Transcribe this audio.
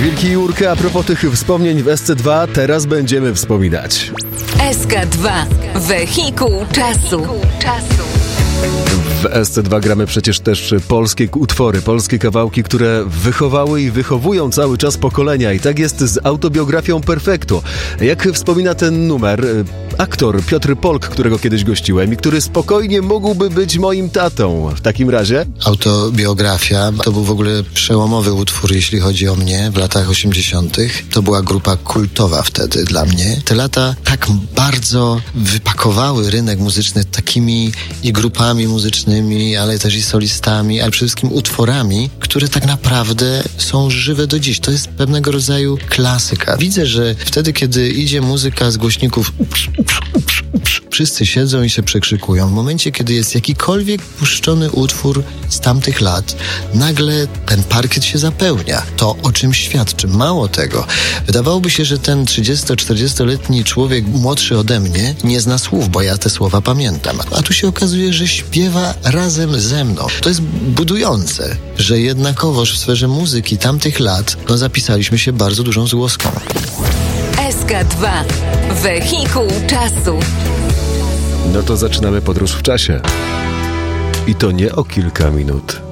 Wilki i Jurka, a propos tych wspomnień w SC2, teraz będziemy wspominać. SK2. Wehikuł czasu. W SC2 gramy przecież też polskie utwory, polskie kawałki, które wychowały i wychowują cały czas pokolenia. I tak jest z autobiografią Perfecto. Jak wspomina ten numer aktor Piotr Polk, którego kiedyś gościłem i który spokojnie mógłby być moim tatą. W takim razie? Autobiografia to był w ogóle przełomowy utwór, jeśli chodzi o mnie w latach 80. To była grupa kultowa wtedy dla mnie. Te lata tak bardzo wypakowały rynek muzyczny takimi i grupami muzycznymi, ale też i solistami, ale przede wszystkim utworami, które tak naprawdę są żywe do dziś. To jest pewnego rodzaju klasyka. Widzę, że wtedy, kiedy idzie muzyka z głośników, wszyscy siedzą i się przekrzykują. W momencie, kiedy jest jakikolwiek puszczony utwór z tamtych lat, nagle ten parkiet się zapełnia. To o czym świadczy. Mało tego. Wydawałoby się, że ten 30-40-letni człowiek młodszy ode mnie nie zna słów, bo ja te słowa pamiętam. A tu się okazuje, że śpiewa razem ze mną. To jest budujące, że jednakowoż w sferze muzyki tamtych lat zapisaliśmy się bardzo dużą złoską. SK2. Wehikuł czasu. No to zaczynamy podróż w czasie. I to nie o kilka minut.